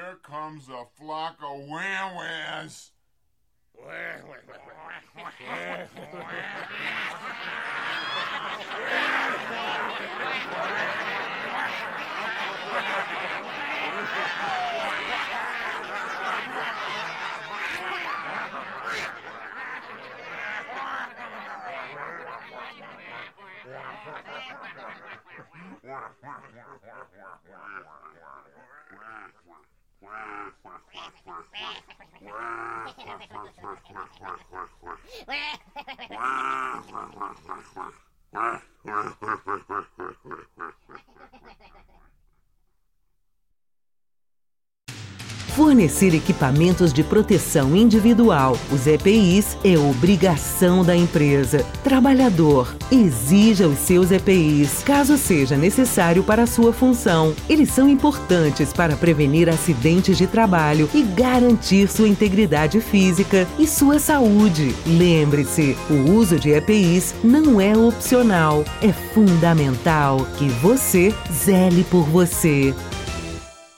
Here comes a flock of wham-whams. Fornecer equipamentos de proteção individual, os EPIs, é obrigação da empresa. Trabalhador, exija os seus EPIs, caso seja necessário para a sua função. Eles são importantes para prevenir acidentes de trabalho e garantir sua integridade física e sua saúde. Lembre-se, o uso de EPIs não é opcional, é fundamental que você zele por você.